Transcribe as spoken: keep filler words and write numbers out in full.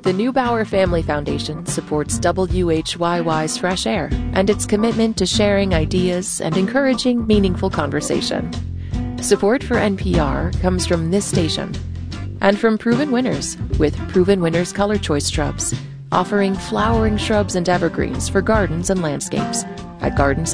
The Neubauer Family Foundation supports W H Y Y's Fresh Air and its commitment to sharing ideas and encouraging meaningful conversation. Support for N P R comes from this station and from Proven Winners with Proven Winners Color Choice Shrubs, offering flowering shrubs and evergreens for gardens and landscapes at garden